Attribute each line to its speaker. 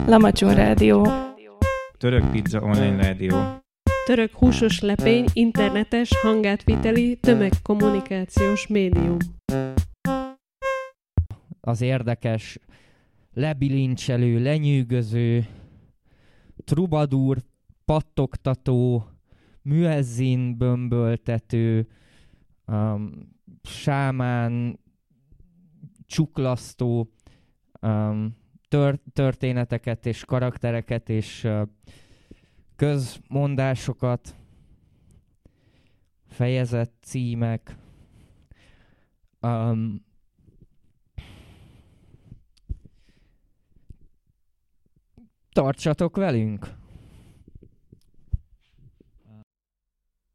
Speaker 1: Lamacson Rádió.
Speaker 2: Török Pizza Online Rádió.
Speaker 3: Török húsos lepény internetes hangátviteli tömegkommunikációs médium.
Speaker 4: Az érdekes, lebilincselő, lenyűgöző, trubadúr, pattogtató, müezzin bömböltető, sámán, csuklasztó történeteket és karaktereket és közmondásokat, fejezet címek, tartsatok velünk!